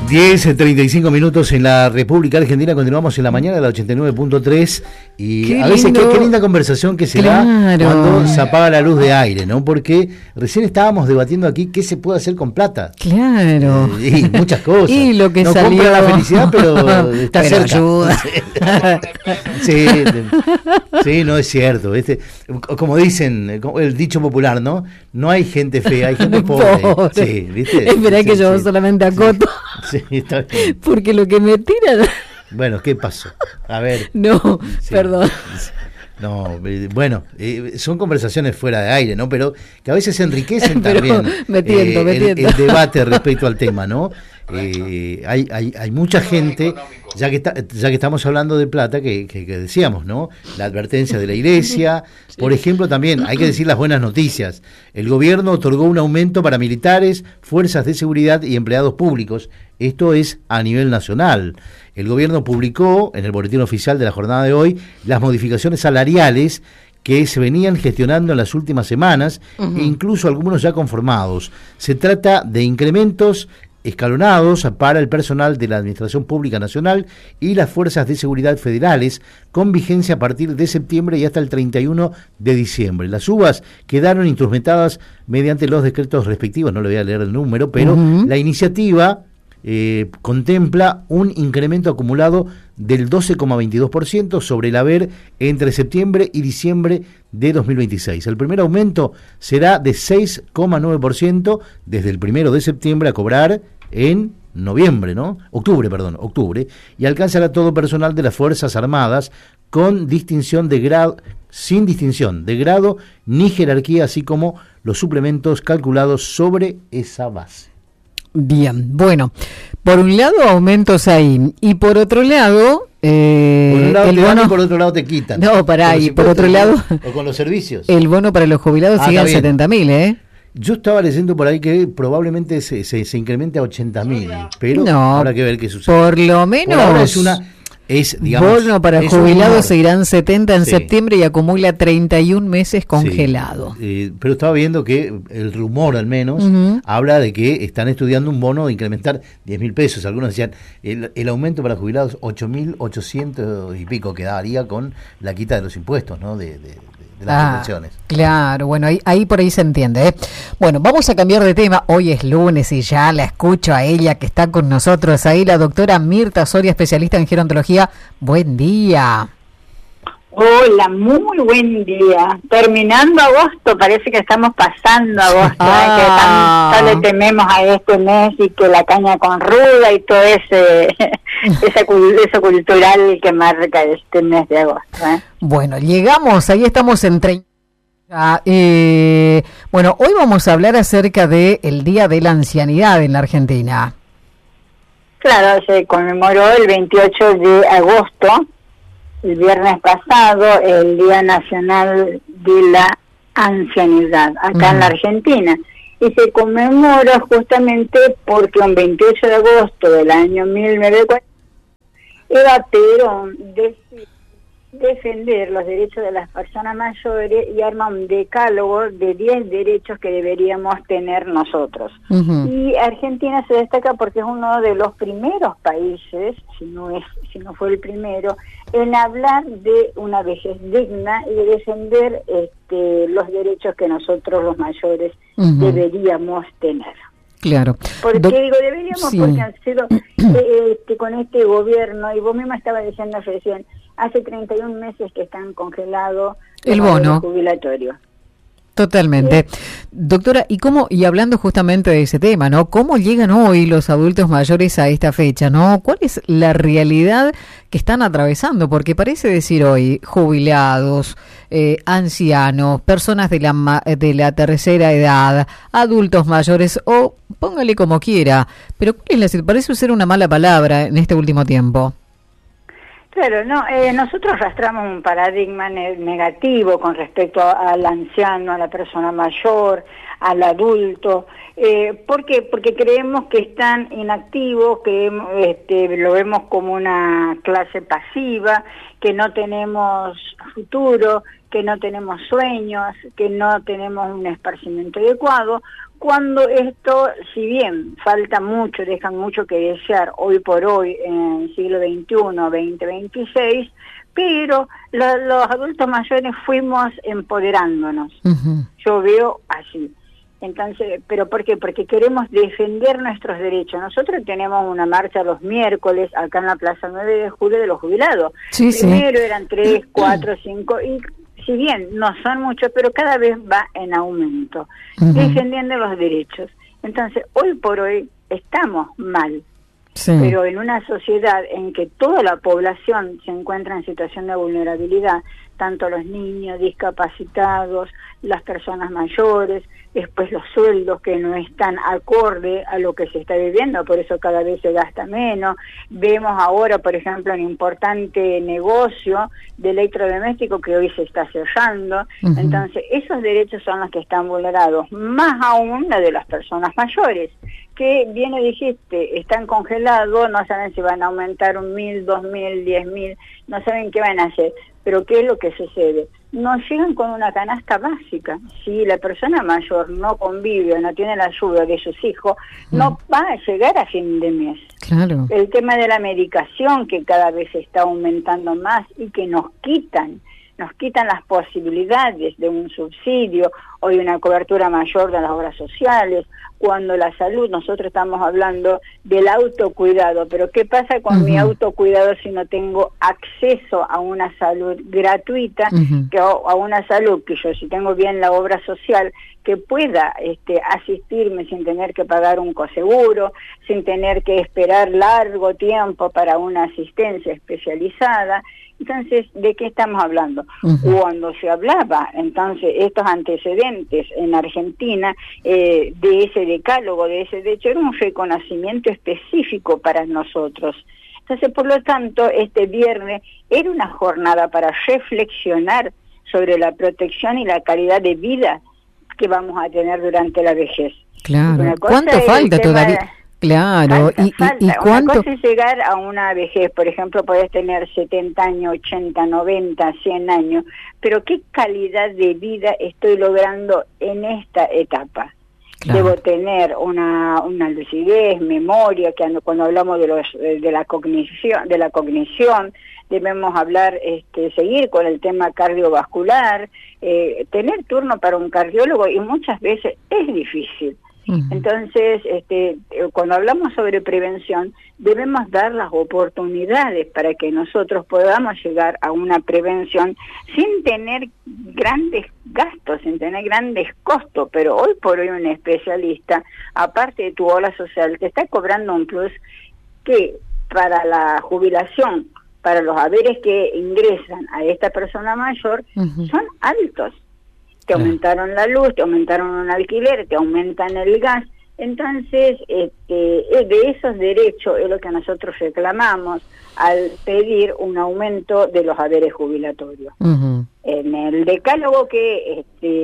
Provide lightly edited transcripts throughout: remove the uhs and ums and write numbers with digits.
10:35 minutos en la República Argentina. Continuamos en la mañana de la 89.3 y Qué a veces lindo. qué linda conversación que se da cuando se apaga la luz de aire, ¿no? Porque recién estábamos debatiendo aquí qué se puede hacer con plata. Claro. Y muchas cosas. Y lo que no salió. compra la felicidad, pero está Pero cerca. ayuda. Sí, no es cierto. Como dicen, el dicho popular, ¿no? No hay gente fea, hay gente pobre. Pobre. Sí, ¿viste? Esperá que yo Sí. solamente acoto. Sí, está bien. Porque lo que me tiran. Bueno, ¿qué pasó? A ver. No, Sí. perdón. No, bueno, son conversaciones fuera de aire, ¿no? Pero que a veces enriquecen Pero también me tiento. el debate respecto al tema, ¿no? Hay mucha gente, ya que estamos hablando de plata, que decíamos, ¿no? La advertencia de la Iglesia, por ejemplo, también hay que decir las buenas noticias. El gobierno otorgó un aumento para militares, fuerzas de seguridad y empleados públicos. Esto es a nivel nacional. El gobierno publicó en el boletín oficial de la jornada de hoy las modificaciones salariales que se venían gestionando en las últimas semanas, e incluso algunos ya conformados. Se trata de incrementos escalonados para el personal de la Administración Pública Nacional y las Fuerzas de Seguridad Federales, con vigencia a partir de septiembre y hasta el 31 de diciembre. Las subas quedaron instrumentadas mediante los decretos respectivos, no le voy a leer el número, pero la iniciativa contempla un incremento acumulado del 12,22% sobre el haber entre septiembre y diciembre de 2026. El primer aumento será de 6,9% desde el 1 de septiembre a cobrar en noviembre, ¿no? Octubre, y alcanzará todo personal de las Fuerzas Armadas con distinción de grado, sin distinción de grado ni jerarquía, así como los suplementos calculados sobre esa base. Bien, bueno, por un lado aumentos ahí y por otro lado, por un lado el te dan bono, y por otro lado te quitan. No, pará, y por otro lado, o con los servicios. el bono para los jubilados sigue en 70.000, ¿eh? Yo estaba leyendo por ahí que probablemente se incremente a 80.000, pero No, habrá que ver qué sucede. Por lo menos Por ahora digamos, bono para es jubilados se irán 70 en Sí. septiembre y acumula 31 meses congelado. Sí, pero estaba viendo que el rumor al menos habla de que están estudiando un bono de incrementar 10.000 pesos. Algunos decían el aumento para jubilados 8.800 y pico quedaría con la quita de los impuestos, ¿no? De las pensiones. Claro, bueno, ahí por ahí se entiende, ¿eh? Bueno, vamos a cambiar de tema. Hoy es lunes y ya la escucho a ella que está con nosotros ahí, la doctora Mirta Soria, especialista en gerontología. Buen día. Hola, muy buen día. Terminando agosto, parece que estamos pasando agosto, que tanto le tememos a este mes y que la caña con ruda y todo eso cultural que marca este mes de agosto. Bueno, llegamos, ahí estamos en 30. Bueno, hoy vamos a hablar acerca del Día de la Ancianidad en la Argentina. Claro, se conmemoró el 28 de agosto, el viernes pasado, el Día Nacional de la Ancianidad, acá en la Argentina. Y se conmemora justamente porque un 28 de agosto del año 1940, Eva Perón decidió defender los derechos de las personas mayores y arma un decálogo de 10 derechos que deberíamos tener nosotros. Y Argentina se destaca porque es uno de los primeros países, si no fue el primero, en hablar de una vejez digna y de defender los derechos que nosotros los mayores deberíamos tener. Claro. ¿Por qué digo deberíamos? Sí. Porque han sido con este gobierno, y vos misma estabas diciendo recién, hace 31 meses que están congelados el bono jubilatorio. Totalmente. Doctora, y hablando justamente de ese tema, ¿no? ¿Cómo llegan hoy los adultos mayores a esta fecha, ¿no? ¿Cuál es la realidad que están atravesando? Porque parece decir hoy jubilados, ancianos, personas de la tercera edad, adultos mayores, o póngale como quiera, pero ¿cuál es la situación? Parece ser una mala palabra en este último tiempo. Claro, no, nosotros arrastramos un paradigma negativo con respecto al anciano, a la persona mayor, al adulto. ¿Por qué? Porque creemos que están inactivos, lo vemos como una clase pasiva, que no tenemos futuro, que no tenemos sueños, que no tenemos un esparcimiento adecuado, cuando esto, si bien falta mucho, dejan mucho que desear hoy por hoy en el siglo XXI, 2026, pero los adultos mayores fuimos empoderándonos. Yo veo así. Entonces, ¿pero por qué? Porque queremos defender nuestros derechos. Nosotros tenemos una marcha los miércoles acá en la Plaza 9 de Julio de los jubilados. Primero eran 3, 4, 5 y si bien no son muchos, pero cada vez va en aumento, defendiendo los derechos. Entonces, hoy por hoy estamos mal, pero en una sociedad en que toda la población se encuentra en situación de vulnerabilidad, tanto los niños, discapacitados, las personas mayores, después los sueldos que no están acorde a lo que se está viviendo, por eso cada vez se gasta menos. Vemos ahora, por ejemplo, un importante negocio de electrodoméstico que hoy se está cerrando. Entonces, esos derechos son los que están vulnerados, más aún la de las personas mayores, que bien lo dijiste, están congelados, no saben si van a aumentar 1.000, 2.000, 10.000, no saben qué van a hacer. Pero ¿qué es lo que sucede? No llegan con una canasta básica. Si la persona mayor no convive o no tiene la ayuda de sus hijos, no va a llegar a fin de mes. Claro. El tema de la medicación, que cada vez está aumentando más y que nos quitan las posibilidades de un subsidio o de una cobertura mayor de las obras sociales. Cuando la salud, nosotros estamos hablando del autocuidado, pero ¿qué pasa con mi autocuidado si no tengo acceso a una salud gratuita, a una salud que yo, si tengo bien la obra social, que pueda asistirme sin tener que pagar un coseguro, sin tener que esperar largo tiempo para una asistencia especializada? Entonces, ¿de qué estamos hablando? Cuando se hablaba, entonces, estos antecedentes en Argentina, de ese decálogo, de ese derecho, era un reconocimiento específico para nosotros. Entonces, por lo tanto, este viernes era una jornada para reflexionar sobre la protección y la calidad de vida que vamos a tener durante la vejez. Claro, ¿cuánto falta todavía? Claro, falta. ¿Y cuánto? Una cosa es llegar a una vejez, por ejemplo, podés tener 70 años, 80, 90, 100 años, pero ¿qué calidad de vida estoy logrando en esta etapa? Claro. Debo tener una lucidez, memoria, que cuando hablamos de la cognición, debemos hablar, seguir con el tema cardiovascular, tener turno para un cardiólogo, y muchas veces es difícil. Entonces, cuando hablamos sobre prevención, debemos dar las oportunidades para que nosotros podamos llegar a una prevención sin tener grandes gastos, sin tener grandes costos. Pero hoy por hoy un especialista, aparte de tu obra social, te está cobrando un plus que para la jubilación, para los haberes que ingresan a esta persona mayor, son altos. Te aumentaron la luz, te aumentaron un alquiler, te aumentan el gas. Entonces, de esos derechos es lo que nosotros reclamamos al pedir un aumento de los haberes jubilatorios. En el decálogo que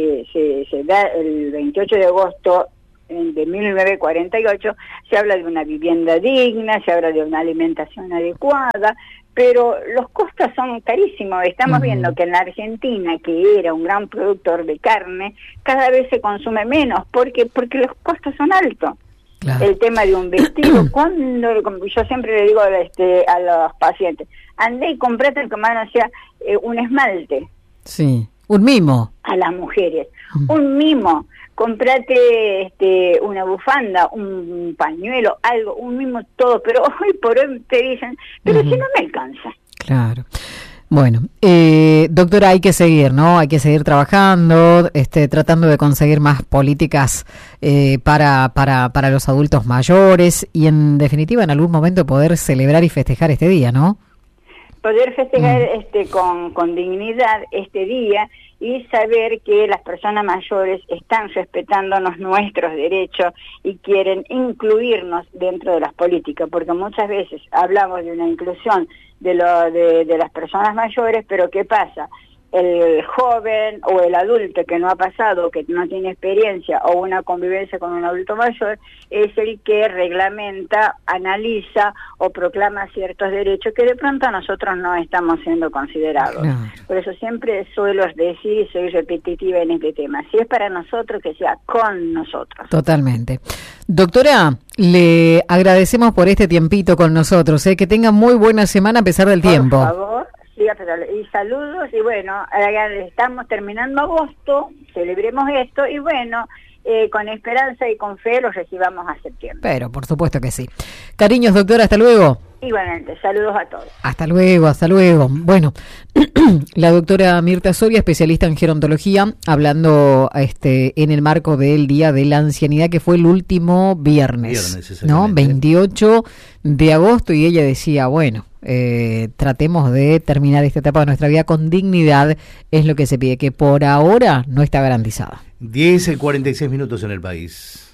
se da el 28 de agosto de 1948, se habla de una vivienda digna, se habla de una alimentación adecuada, pero los costos son carísimos. Estamos viendo que en la Argentina, que era un gran productor de carne, cada vez se consume menos, porque los costos son altos. Claro. El tema de un vestido, yo siempre le digo a los pacientes, andé y comprate, como no sea, un esmalte. Sí, un mimo. A las mujeres, un mimo. Comprate una bufanda, un pañuelo, algo, un mimo, todo, pero hoy por hoy te dicen, pero si no me alcanza. Claro. Bueno, doctora, hay que seguir, ¿no? Hay que seguir trabajando, tratando de conseguir más políticas para los adultos mayores y, en definitiva, en algún momento poder celebrar y festejar este día, ¿no? Poder festejar con dignidad este día y saber que las personas mayores están respetándonos nuestros derechos y quieren incluirnos dentro de las políticas, porque muchas veces hablamos de una inclusión de las personas mayores, pero ¿qué pasa? el joven o el adulto que no ha pasado, que no tiene experiencia o una convivencia con un adulto mayor, es el que reglamenta, analiza o proclama ciertos derechos que de pronto nosotros no estamos siendo considerados. Claro. Por eso siempre suelo decir y soy repetitiva en este tema. Si es para nosotros, que sea con nosotros. Totalmente. Doctora, le agradecemos por este tiempito con nosotros. Que tenga muy buena semana a pesar del tiempo. Por favor. Y saludos, y bueno, estamos terminando agosto, celebremos esto, y bueno, con esperanza y con fe los recibamos a septiembre. Pero por supuesto que sí. Cariños, doctora, hasta luego. Igualmente, saludos a todos. Hasta luego, hasta luego. Bueno, la doctora Mirta Soria, especialista en gerontología, hablando en el marco del Día de la Ancianidad, que fue el último viernes, ¿no? 28 de agosto, y ella decía, bueno, tratemos de terminar esta etapa de nuestra vida con dignidad, es lo que se pide, que por ahora no está garantizada. 10:46 en el país.